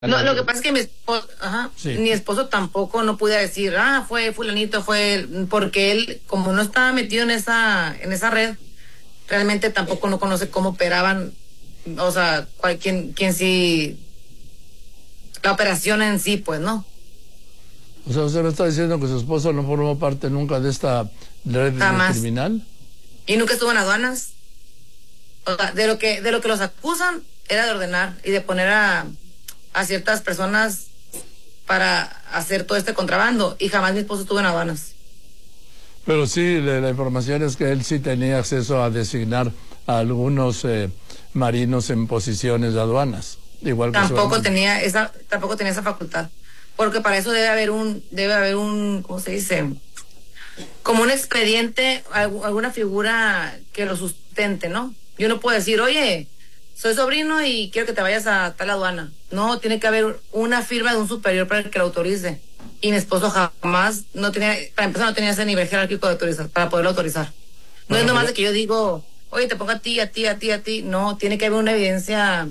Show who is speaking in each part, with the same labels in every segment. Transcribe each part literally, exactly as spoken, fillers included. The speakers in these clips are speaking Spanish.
Speaker 1: No, lo que pasa es que mi esposo, ajá, sí. mi esposo tampoco no pude decir, ah, fue fulanito, fue él, porque él, como no estaba metido en esa, en esa red, realmente tampoco no conoce cómo operaban, o sea, cuál, quién, quién sí, la operación en sí, pues, ¿no?
Speaker 2: O sea, usted me está diciendo que su esposo no formó parte nunca de esta red
Speaker 1: Jamás.
Speaker 2: criminal.
Speaker 1: Y nunca estuvo en aduanas. O sea, de lo que, de lo que los acusan era de ordenar y de poner a, a ciertas personas para hacer todo este contrabando, y jamás mi esposo estuvo en aduanas.
Speaker 2: Pero sí, la, la información es que él sí tenía acceso a designar a algunos eh, marinos en posiciones de aduanas, igual que
Speaker 1: tampoco tenía esa tampoco tenía esa facultad, porque para eso debe haber un debe haber un ¿cómo se dice? Como un expediente, alguna figura que lo sustente, ¿no? Yo no puedo decir, oye, soy sobrino y quiero que te vayas a tal aduana. No, tiene que haber una firma de un superior para que lo autorice. Y mi esposo jamás no tenía, para empezar, no tenía ese nivel jerárquico de autorizar, para poderlo autorizar. No bueno, es nomás de que yo digo, oye, te pongo a ti, a ti, a ti, a ti. No, tiene que haber una evidencia.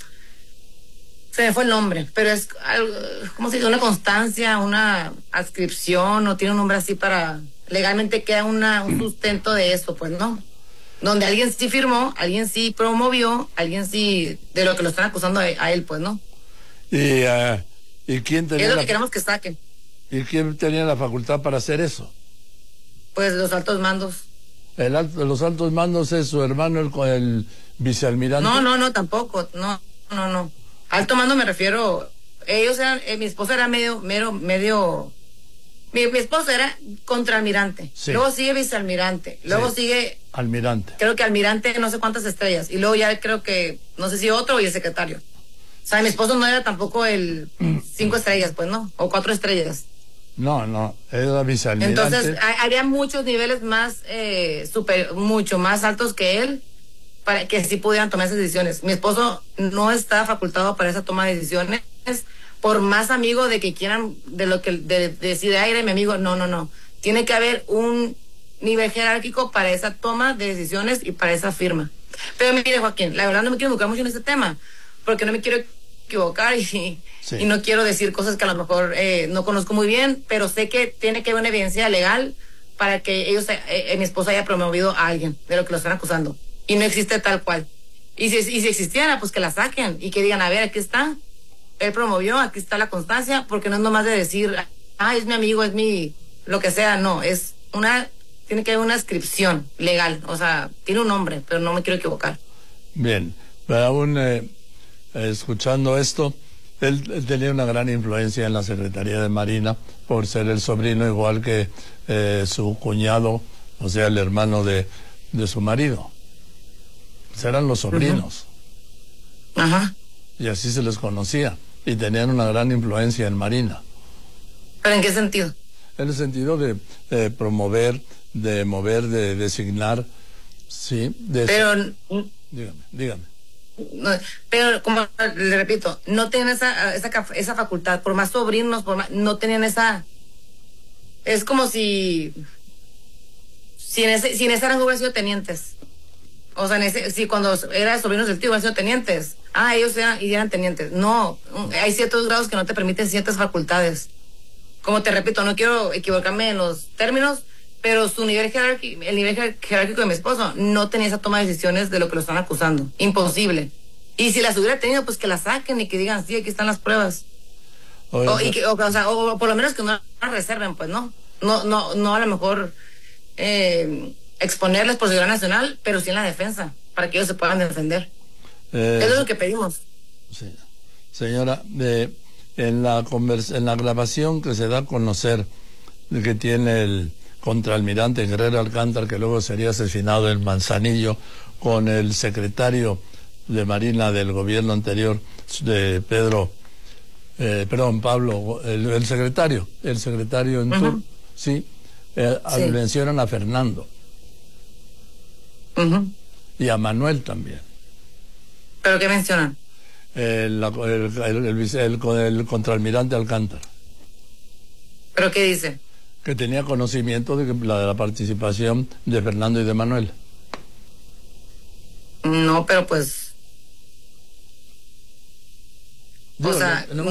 Speaker 1: Se me fue el nombre, pero es algo, ¿cómo se dice? Una constancia, una adscripción, o tiene un nombre así para, legalmente queda una, un sustento de eso, pues, ¿no? Donde alguien sí firmó, alguien sí promovió, alguien sí, de lo que lo están acusando a, a él, pues, ¿no?
Speaker 2: Y, uh, ¿y quién tenía
Speaker 1: es lo
Speaker 2: la,
Speaker 1: que queremos que saquen.
Speaker 2: ¿Y quién tenía la facultad para hacer eso?
Speaker 1: Pues los altos mandos.
Speaker 2: El alto, los altos mandos es su hermano, el, el vicealmirante.
Speaker 1: No, no, no, tampoco, no, no, no. Alto mando me refiero, ellos eran, eh, mi esposo era medio, mero, medio, mi, mi esposo era contraalmirante, sí. Luego sigue vicealmirante, luego sí. sigue...
Speaker 2: Almirante.
Speaker 1: Creo que almirante no sé cuántas estrellas, y luego ya creo que, no sé si otro y el secretario. O sea, mi esposo no era tampoco el cinco estrellas, pues, ¿no? O cuatro estrellas.
Speaker 2: No, no, era vicealmirante.
Speaker 1: Entonces, había muchos niveles más, eh, super, mucho más altos que él, para que sí pudieran tomar esas decisiones. Mi esposo no está facultado para esa toma de decisiones, por más amigo de que quieran, de lo que de, de decir, ay, era mi amigo, no, no, no. Tiene que haber un nivel jerárquico para esa toma de decisiones y para esa firma. Pero mire, Joaquín, la verdad no me quiero involucrar mucho en este tema, porque no me quiero equivocar y, sí. y no quiero decir cosas que a lo mejor eh, no conozco muy bien, pero sé que tiene que haber una evidencia legal para que ellos, eh, eh, mi esposo haya promovido a alguien de lo que lo están acusando. Y no existe tal cual. Y si, y si existiera, pues que la saquen y que digan, a ver, aquí está, él promovió, aquí está la constancia, porque no es nomás de decir, ah, es mi amigo, es mi, lo que sea, no, es una, tiene que haber una inscripción legal, o sea, tiene un nombre, pero no me quiero equivocar.
Speaker 2: Bien, pero aún eh, escuchando esto, él, él tenía una gran influencia en la Secretaría de Marina por ser el sobrino igual que eh, su cuñado, o sea, el hermano de, de su marido. Eran los sobrinos.
Speaker 1: Uh-huh. Ajá.
Speaker 2: Y así se les conocía. Y tenían una gran influencia en Marina.
Speaker 1: ¿Pero en qué sentido?
Speaker 2: En el sentido de, de promover, de mover, de designar, sí. De
Speaker 1: pero...
Speaker 2: Eso. Dígame, dígame.
Speaker 1: No, pero, como le repito, no tenían esa, esa, esa facultad. Por más sobrinos, por más, no tenían esa... Es como si... Si en ese, si en ese rango hubieran sido tenientes. O sea, en ese, si cuando eran sobrinos del tío hubieran sido tenientes. Ah, ellos eran, y eran tenientes. No, hay ciertos grados que no te permiten ciertas facultades. Como te repito, no quiero equivocarme en los términos, pero su nivel jerárquico, el nivel jerárquico de mi esposo no tenía esa toma de decisiones de lo que lo están acusando. Imposible. Y si las hubiera tenido, pues que las saquen y que digan, sí, aquí están las pruebas. Oye, o, y que, o, o, sea, o por lo menos que no las reserven, pues, ¿no? No, no, no a lo mejor... Eh, exponerles por seguridad nacional, pero sí en la defensa, para que ellos se puedan defender. Eh, Eso es lo que pedimos.
Speaker 2: Sí. Señora, eh, en la conversa, en la grabación que se da a conocer de que tiene el contraalmirante Guerrero Alcántara, que luego sería asesinado en Manzanillo, con el secretario de Marina del gobierno anterior, de Pedro, eh, perdón, Pablo, el, el secretario, el secretario en uh-huh. turno, sí, eh, sí. mencionan a Fernando.
Speaker 1: Uh-huh.
Speaker 2: Y a Manuel también.
Speaker 1: ¿Pero qué mencionan?
Speaker 2: El, el, el, el, el, el contraalmirante Alcántara.
Speaker 1: ¿Pero qué dice?
Speaker 2: Que tenía conocimiento de, que, la, de la participación de Fernando y de Manuel.
Speaker 1: No, pero pues...
Speaker 2: Digo,
Speaker 1: o sea,
Speaker 2: no- no